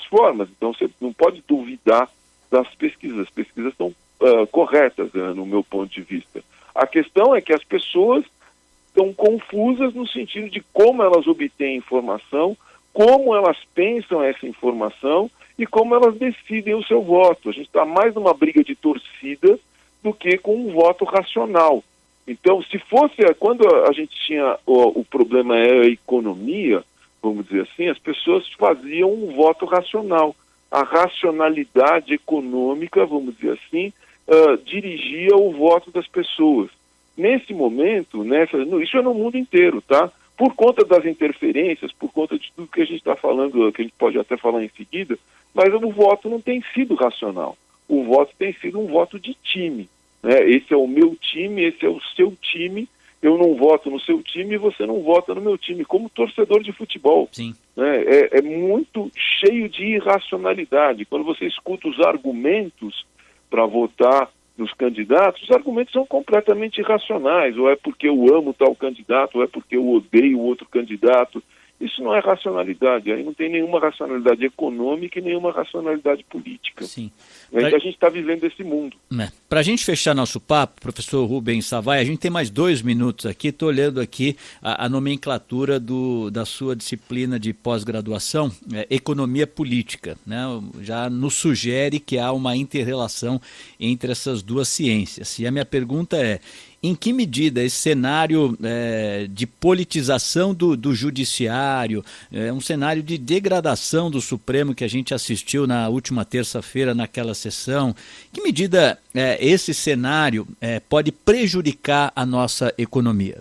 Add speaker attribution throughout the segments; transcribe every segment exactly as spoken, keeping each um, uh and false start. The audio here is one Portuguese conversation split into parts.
Speaker 1: formas. Então você não pode duvidar das pesquisas. As pesquisas estão uh, corretas, uh, no meu ponto de vista. A questão é que as pessoas estão confusas no sentido de como elas obtêm informação, como elas pensam essa informação e como elas decidem o seu voto. A gente está mais numa briga de torcida do que com um voto racional. Então, se fosse, quando a gente tinha o, o problema é a economia, vamos dizer assim, as pessoas faziam um voto racional. A racionalidade econômica, vamos dizer assim, uh, dirigia o voto das pessoas. Nesse momento, nessa, isso é no mundo inteiro, tá? Por conta das interferências, por conta de tudo que a gente está falando, que a gente pode até falar em seguida, mas o voto não tem sido racional. O voto tem sido um voto de time, né? Esse é o meu time, esse é o seu time, eu não voto no seu time e você não vota no meu time, como torcedor de futebol.
Speaker 2: Sim.
Speaker 1: Né? É, é muito cheio de irracionalidade. Quando você escuta os argumentos para votar nos candidatos, os argumentos são completamente irracionais, ou é porque eu amo tal candidato, ou é porque eu odeio o outro candidato. Isso não é racionalidade, aí não tem nenhuma racionalidade econômica e nenhuma racionalidade política.
Speaker 2: Sim.
Speaker 1: É
Speaker 2: pra...
Speaker 1: que a gente está vivendo esse mundo.
Speaker 2: É. Para a gente fechar nosso papo, professor Rubens Savai, a gente tem mais dois minutos aqui, estou olhando aqui a, a nomenclatura do, da sua disciplina de pós-graduação, é, Economia Política, né? Já nos sugere que há uma inter-relação entre essas duas ciências. E a minha pergunta é, em que medida esse cenário é, de politização do, do judiciário, é, um cenário de degradação do Supremo que a gente assistiu na última terça-feira naquela sessão, que medida é, esse cenário é, pode prejudicar a nossa economia?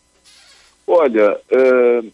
Speaker 1: Olha, uh,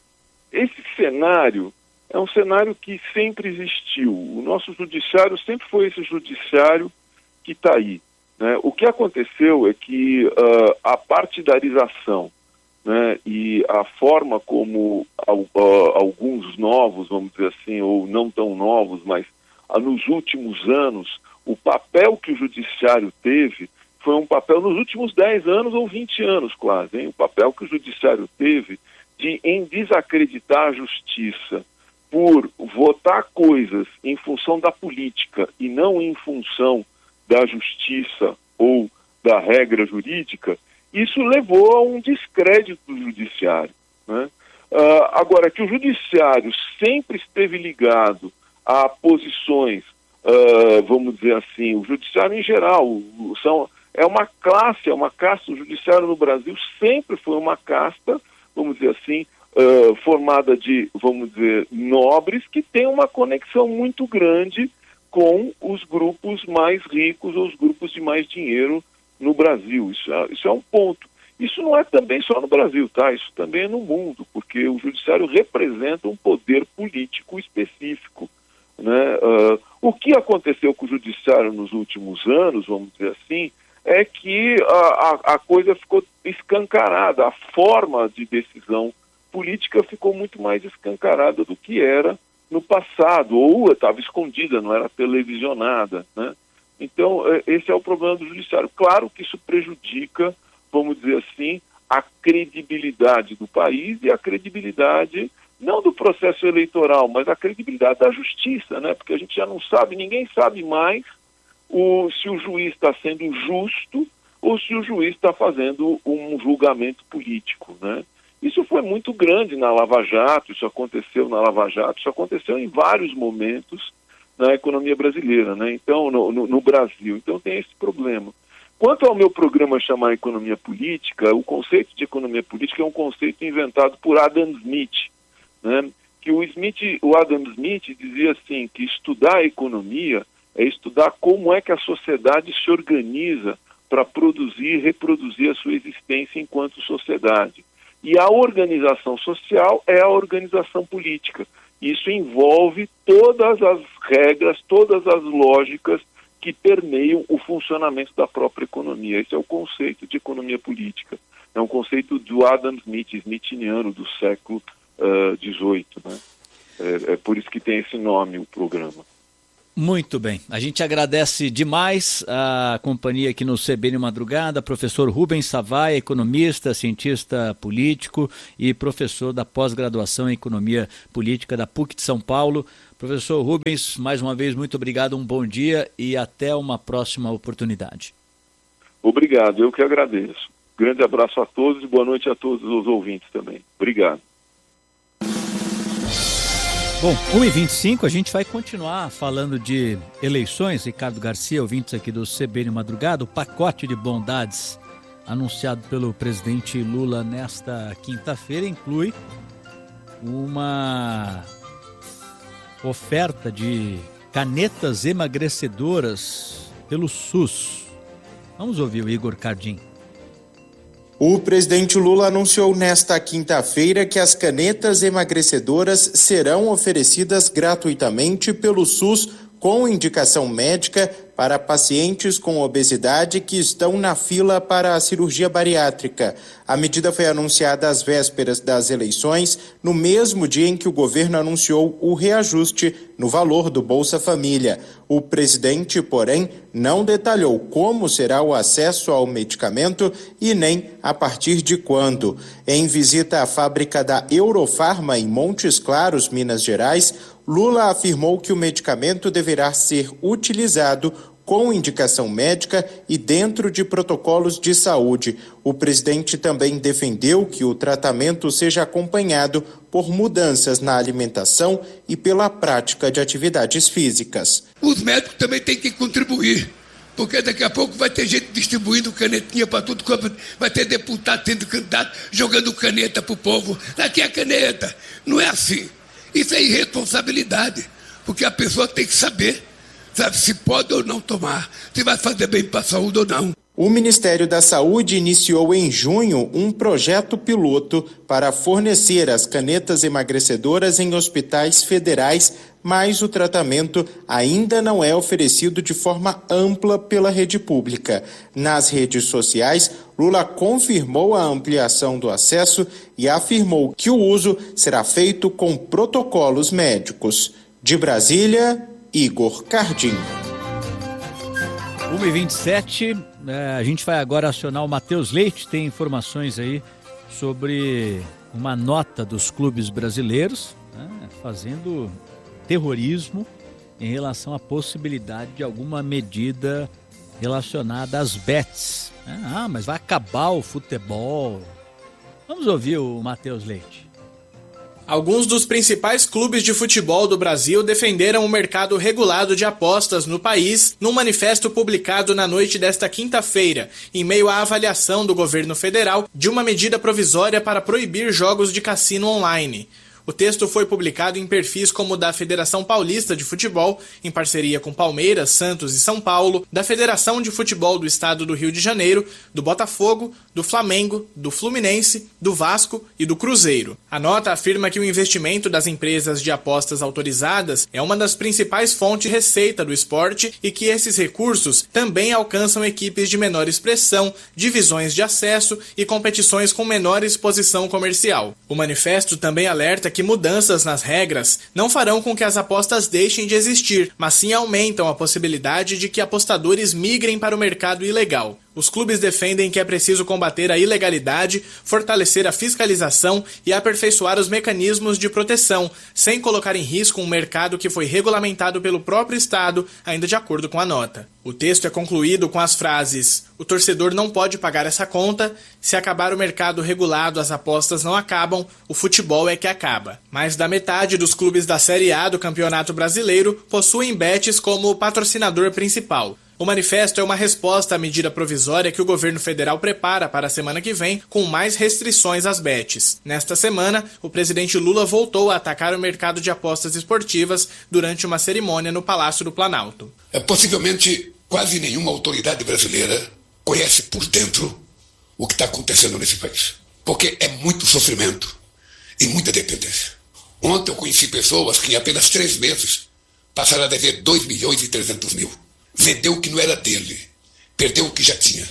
Speaker 1: esse cenário é um cenário que sempre existiu. O nosso judiciário sempre foi esse judiciário que está aí. Né? O que aconteceu é que uh, a partidarização, né, e a forma como uh, alguns novos, vamos dizer assim, ou não tão novos, mas uh, nos últimos anos, o papel que o judiciário teve foi um papel nos últimos dez anos ou vinte anos quase, hein? O papel que o judiciário teve de, em desacreditar a justiça por votar coisas em função da política e não em função da justiça ou da regra jurídica, isso levou a um descrédito do judiciário. Né? Uh, agora, que o judiciário sempre esteve ligado a posições, uh, vamos dizer assim, o judiciário em geral, o, são, é uma classe, é uma casta, o judiciário no Brasil sempre foi uma casta, vamos dizer assim, uh, formada de, vamos dizer, nobres, que tem uma conexão muito grande com os grupos mais ricos ou os grupos de mais dinheiro no Brasil. Isso é, isso é um ponto. Isso não é também só no Brasil, tá? Isso também é no mundo, porque o judiciário representa um poder político específico. Né? Uh, o que aconteceu com o judiciário nos últimos anos, vamos dizer assim, é que a, a, a coisa ficou escancarada, a forma de decisão política ficou muito mais escancarada do que era no passado, ou estava escondida, não era televisionada, né? Então, esse é o problema do judiciário. Claro que isso prejudica, vamos dizer assim, a credibilidade do país e a credibilidade, não do processo eleitoral, mas a credibilidade da justiça, né? Porque a gente já não sabe, ninguém sabe mais o, se o juiz está sendo justo ou se o juiz está fazendo um julgamento político, né? Isso foi muito grande na Lava Jato, isso aconteceu na Lava Jato, isso aconteceu em vários momentos na economia brasileira, né? Então, no, no, no Brasil. Então tem esse problema. Quanto ao meu programa chamar Economia Política, o conceito de economia política é um conceito inventado por Adam Smith, né? Que o Smith, o Adam Smith dizia assim, que estudar a economia é estudar como é que a sociedade se organiza para produzir e reproduzir a sua existência enquanto sociedade. E a organização social é a organização política. Isso envolve todas as regras, todas as lógicas que permeiam o funcionamento da própria economia. Esse é o conceito de economia política. É um conceito do Adam Smith, smithiniano, do século dezoito. Uh, né? é, é por isso que tem esse nome, o programa.
Speaker 2: Muito bem. A gente agradece demais a companhia aqui no C B N Madrugada, professor Rubens Savai, economista, cientista político e professor da pós-graduação em Economia Política da P U C de São Paulo. Professor Rubens, mais uma vez, muito obrigado, um bom dia e até uma próxima oportunidade.
Speaker 1: Obrigado, eu que agradeço. Grande abraço a todos e boa noite a todos os ouvintes também. Obrigado.
Speaker 2: Bom, uma e vinte e cinco, a gente vai continuar falando de eleições. Ricardo Garcia, ouvintes aqui do C B N Madrugada, o pacote de bondades anunciado pelo presidente Lula nesta quinta-feira inclui uma oferta de canetas emagrecedoras pelo SUS. Vamos ouvir o Igor Cardim.
Speaker 3: O presidente Lula anunciou nesta quinta-feira que as canetas emagrecedoras serão oferecidas gratuitamente pelo SUS com indicação médica para pacientes com obesidade que estão na fila para a cirurgia bariátrica. A medida foi anunciada às vésperas das eleições, no mesmo dia em que o governo anunciou o reajuste no valor do Bolsa Família. O presidente, porém, não detalhou como será o acesso ao medicamento e nem a partir de quando. Em visita à fábrica da Eurofarma em Montes Claros, Minas Gerais, Lula afirmou que o medicamento deverá ser utilizado com indicação médica e dentro de protocolos de saúde. O presidente também defendeu que o tratamento seja acompanhado por mudanças na alimentação e pela prática de atividades físicas.
Speaker 4: Os médicos também têm que contribuir, porque daqui a pouco vai ter gente distribuindo canetinha para tudo, vai ter deputado tendo candidato jogando caneta para o povo. Daqui a caneta. Não é assim. Isso é irresponsabilidade, porque a pessoa tem que saber, sabe, se pode ou não tomar, se vai fazer bem para a saúde ou não.
Speaker 3: O Ministério da Saúde iniciou em junho um projeto piloto para fornecer as canetas emagrecedoras em hospitais federais, mas o tratamento ainda não é oferecido de forma ampla pela rede pública. Nas redes sociais, Lula confirmou a ampliação do acesso e afirmou que o uso será feito com protocolos médicos. De Brasília, Igor Cardim.
Speaker 2: uma e vinte e sete, a gente vai agora acionar o Matheus Leite, tem informações aí sobre uma nota dos clubes brasileiros, né, fazendo terrorismo em relação à possibilidade de alguma medida relacionada às bets. Ah, mas vai acabar o futebol. Vamos ouvir o Matheus Leite.
Speaker 5: Alguns dos principais clubes de futebol do Brasil defenderam o mercado regulado de apostas no país num manifesto publicado na noite desta quinta-feira, em meio à avaliação do governo federal de uma medida provisória para proibir jogos de cassino online. O texto foi publicado em perfis como o da Federação Paulista de Futebol, em parceria com Palmeiras, Santos e São Paulo, da Federação de Futebol do Estado do Rio de Janeiro, do Botafogo, do Flamengo, do Fluminense, do Vasco e do Cruzeiro. A nota afirma que o investimento das empresas de apostas autorizadas é uma das principais fontes de receita do esporte e que esses recursos também alcançam equipes de menor expressão, divisões de acesso e competições com menor exposição comercial. O manifesto também alerta que mudanças nas regras não farão com que as apostas deixem de existir, mas sim aumentam a possibilidade de que apostadores migrem para o mercado ilegal. Os clubes defendem que é preciso combater a ilegalidade, fortalecer a fiscalização e aperfeiçoar os mecanismos de proteção, sem colocar em risco um mercado que foi regulamentado pelo próprio Estado, ainda de acordo com a nota. O texto é concluído com as frases: o torcedor não pode pagar essa conta, se acabar o mercado regulado as apostas não acabam, o futebol é que acaba. Mais da metade dos clubes da Série A do Campeonato Brasileiro possuem bets como patrocinador principal. O manifesto é uma resposta à medida provisória que o governo federal prepara para a semana que vem, com mais restrições às bets. Nesta semana, o presidente Lula voltou a atacar o mercado de apostas esportivas durante uma cerimônia no Palácio do Planalto.
Speaker 4: É, possivelmente, quase nenhuma autoridade brasileira conhece por dentro o que está acontecendo nesse país. Porque é muito sofrimento e muita dependência. Ontem eu conheci pessoas que em apenas três meses passaram a dever dois milhões e trezentos mil. Vendeu o que não era dele, perdeu o que já tinha.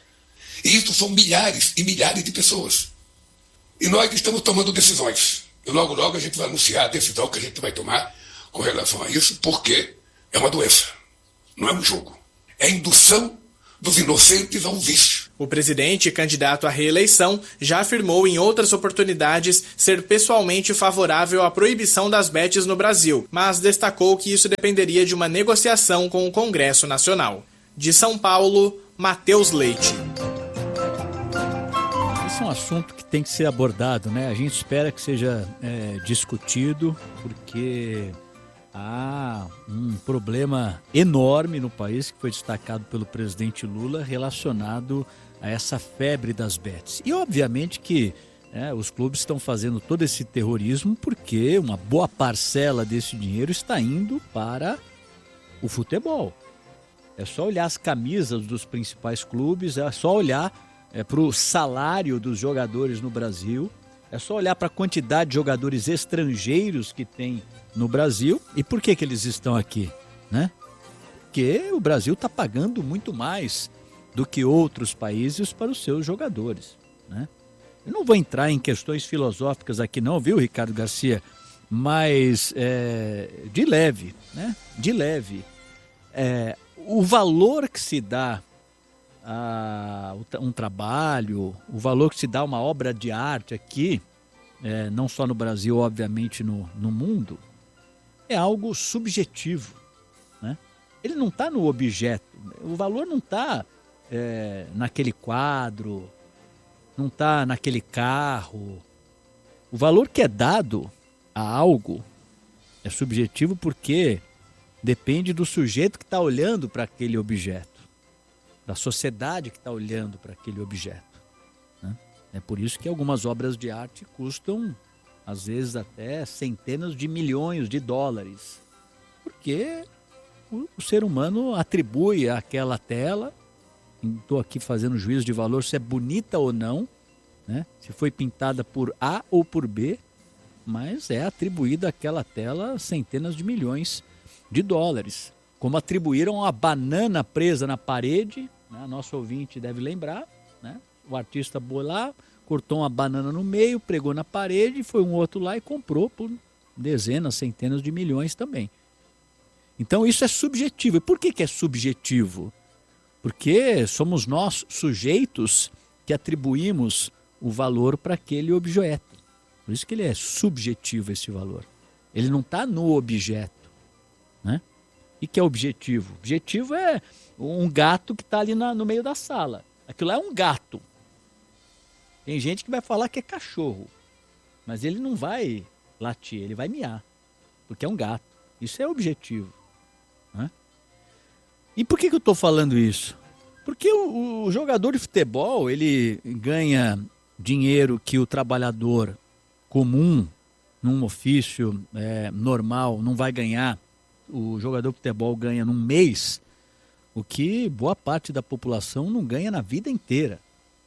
Speaker 4: E isso são milhares e milhares de pessoas. E nós estamos tomando decisões. E logo, logo a gente vai anunciar a decisão que a gente vai tomar com relação a isso, porque é uma doença, não é um jogo. É a indução dos inocentes ao vício.
Speaker 5: O presidente, candidato à reeleição, já afirmou em outras oportunidades ser pessoalmente favorável à proibição das bets no Brasil, mas destacou que isso dependeria de uma negociação com o Congresso Nacional. De São Paulo, Matheus Leite.
Speaker 2: Esse é um assunto que tem que ser abordado, né? A gente espera que seja é, discutido, porque há um problema enorme no país que foi destacado pelo presidente Lula relacionado a essa febre das bets. E obviamente que é, os clubes estão fazendo todo esse terrorismo porque uma boa parcela desse dinheiro está indo para o futebol. É só olhar as camisas dos principais clubes, é só olhar é, para o salário dos jogadores no Brasil, é só olhar para a quantidade de jogadores estrangeiros que tem no Brasil. E por que que eles estão aqui, né? Porque o Brasil está pagando muito mais do que outros países para os seus jogadores, né? Eu não vou entrar em questões filosóficas aqui não, viu, Ricardo Garcia? Mas é, de leve, né? De leve. É, o valor que se dá a um trabalho, o valor que se dá a uma obra de arte aqui, é, não só no Brasil, obviamente no, no mundo, é algo subjetivo, né? Ele não está no objeto, o valor não está é, naquele quadro, não está naquele carro. O valor que é dado a algo é subjetivo porque depende do sujeito que está olhando para aquele objeto, da sociedade que está olhando para aquele objeto, né? É por isso que algumas obras de arte custam, às vezes, até centenas de milhões de dólares, porque o, o ser humano atribui àquela tela, estou aqui fazendo juízo de valor se é bonita ou não, né? Se foi pintada por A ou por B, mas é atribuída àquela tela centenas de milhões de dólares. Como atribuíram a banana presa na parede, né? Nosso ouvinte deve lembrar, né? O artista foi lá, cortou uma banana no meio, pregou na parede, foi um outro lá e comprou por dezenas, centenas de milhões também. Então isso é subjetivo. E por que que é subjetivo? Porque somos nós, sujeitos, que atribuímos o valor para aquele objeto. Por isso que ele é subjetivo, esse valor. Ele não está no objeto, né? E que é objetivo? Objetivo é um gato que está ali na, no meio da sala. Aquilo lá é um gato. Tem gente que vai falar que é cachorro, mas ele não vai latir, ele vai miar, porque é um gato. Isso é objetivo, né? E por que que eu estou falando isso? Porque o, o jogador de futebol, ele ganha dinheiro que o trabalhador comum, num ofício é, normal, não vai ganhar. O jogador de futebol ganha num mês o que boa parte da população não ganha na vida inteira.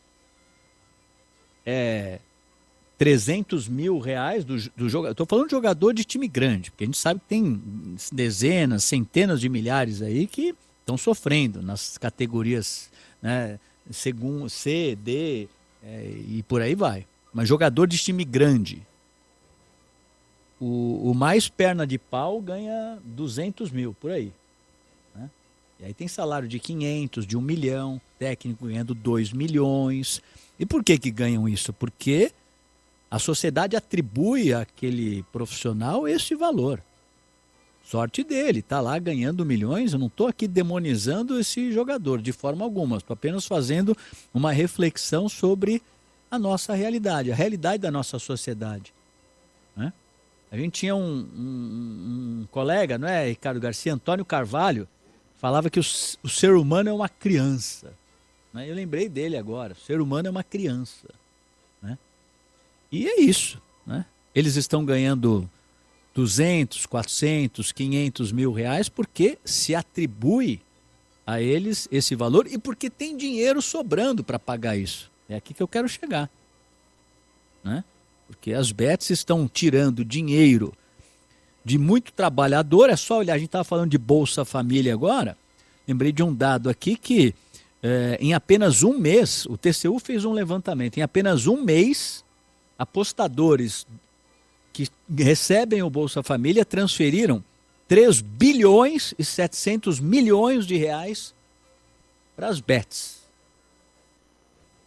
Speaker 2: É trezentos mil reais do, do jogador. Estou falando de jogador de time grande, porque a gente sabe que tem dezenas, centenas de milhares aí que estão sofrendo nas categorias, né, segundo C, D é, e por aí vai. Mas jogador de time grande, o, o mais perna de pau ganha duzentos mil, por aí, né? E aí tem salário de quinhentos, de um milhão, técnico ganhando dois milhões. E por que que ganham isso? Porque a sociedade atribui àquele profissional esse valor. Sorte dele, está lá ganhando milhões. Eu não estou aqui demonizando esse jogador de forma alguma. Estou apenas fazendo uma reflexão sobre a nossa realidade, a realidade da nossa sociedade, né? A gente tinha um, um, um colega, não é, Ricardo Garcia, Antônio Carvalho, falava que o, o ser humano é uma criança, né? Eu lembrei dele agora, o ser humano é uma criança, né? E é isso, né? Eles estão ganhando duzentos, quatrocentos, quinhentos mil reais porque se atribui a eles esse valor e porque tem dinheiro sobrando para pagar isso. É aqui que eu quero chegar, né? Porque as bets estão tirando dinheiro de muito trabalhador. É só olhar, a gente estava falando de Bolsa Família agora, lembrei de um dado aqui que é, em apenas um mês, o T C U fez um levantamento, em apenas um mês, apostadores que recebem o Bolsa Família transferiram três bilhões e setecentos milhões de reais para as bets.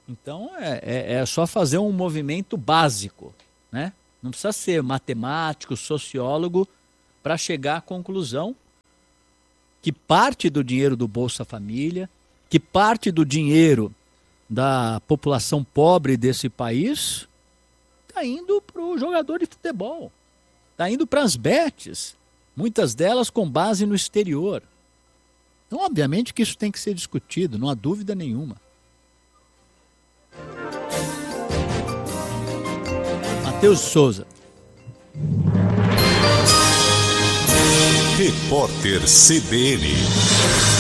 Speaker 2: Então é, é, é só fazer um movimento básico, né? Não precisa ser matemático, sociólogo, para chegar à conclusão que parte do dinheiro do Bolsa Família, que parte do dinheiro da população pobre desse país está indo para o jogador de futebol, está indo para as bets, muitas delas com base no exterior. Então, obviamente que isso tem que ser discutido, não há dúvida nenhuma. Matheus Souza.
Speaker 6: Repórter C B N.